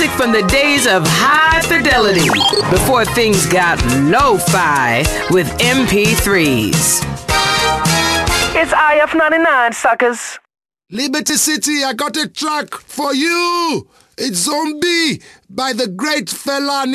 Music from the days of high fidelity, before things got lo-fi with MP3s. It's IF99, suckers. Liberty City, I got a track for you. It's Zombie by the great fella